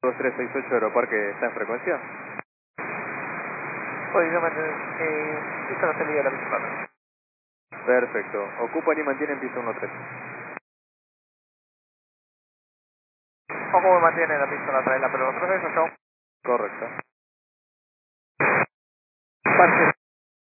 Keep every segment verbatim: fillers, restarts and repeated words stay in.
dos tres seis ocho Aeroparque está en frecuencia. Posición eh, pista la salida de la pista cuatro. Perfecto. Ocupan y mantienen pista uno tres. ¿O cómo mantiene la pista la traila? Pero nosotros eso son Correcto. parte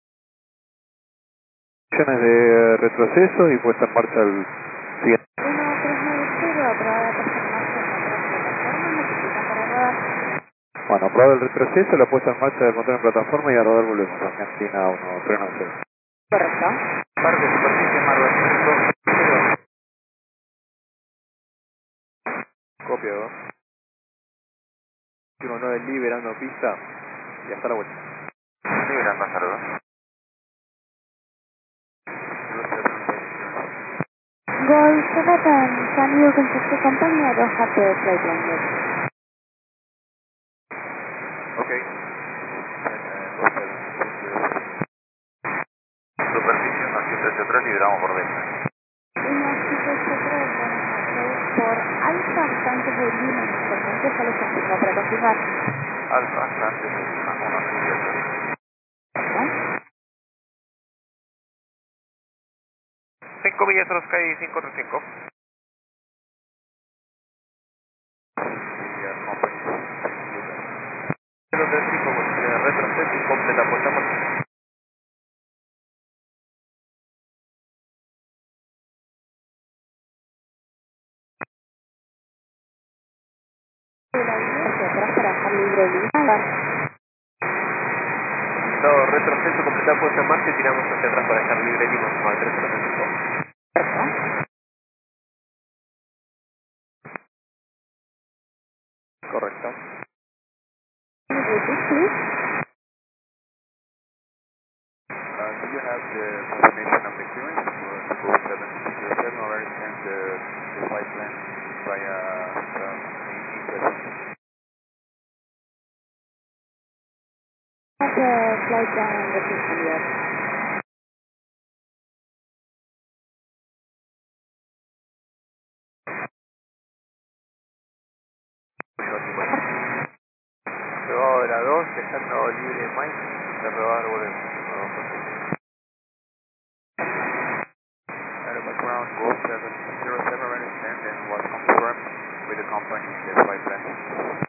De retroceso y puesta en marcha el siguiente. uno tres nueve cero, aprobada por formarse en otra plataforma, necesita para rodar. Bueno, aprobado el retroceso, la puesta en marcha del motor en plataforma y a rodar volvemos. Argentina uno tres nueve cero. Correcto. parte de superficie Marvel dos cero. Copia dos. uno nueve liberando pista y hasta la vuelta. Liberando hasta luego. Gol seven, can you contact the company? I don't have the flight line yet. Ok. Superficie uno siete ocho tres, liberamos por dentro. uno siete ocho tres, buenas noches. Por Alfa Bastante de Lima, inicialmente solo se activa para confirmar. Alfa, Atlante, Lima, uno siete ocho. ¿No? cinco millas Sky cinco tres cinco. cero tres cinco con retroceso y completa puesta por De la línea hacia atrás para dejar libre Lima. no, retroceso, completa puesta en marcha y tiramos hacia atrás para dejar libre Lima como al tres cero cinco. Correcto. Repeat, please. Uh, do you have the confirmation of the clearance for the Go seven zero seven already sent the, the flight plan via um, Inquest? Have the flight down in the system yet. Luego de la dos, dejando libre Mike, de rodar volvemos. Aeroback ground Go seven zero seven already sent and was confirmed with the company in the flight plan.